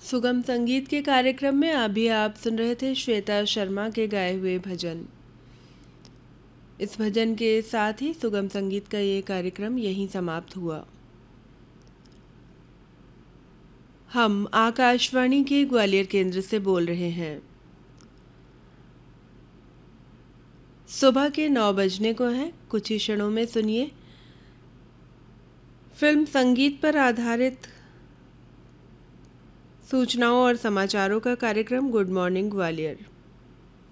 सुगम संगीत के कार्यक्रम में अभी आप सुन रहे थे श्वेता शर्मा के गाए हुए भजन। इस भजन के साथ ही सुगम संगीत का ये कार्यक्रम यहीं समाप्त हुआ। हम आकाशवाणी के ग्वालियर केंद्र से बोल रहे हैं। सुबह के 9 बजने को हैं। कुछ ही क्षणों में सुनिए फिल्म संगीत पर आधारित सूचनाओं और समाचारों का कार्यक्रम गुड मॉर्निंग ग्वालियर।